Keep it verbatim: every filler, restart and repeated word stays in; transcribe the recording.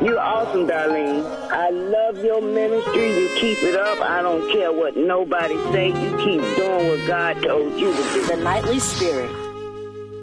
You're awesome, Darlene. I love your ministry. You keep it up. I don't care what nobody say. You keep doing what God told you to do. The Nightly Spirit.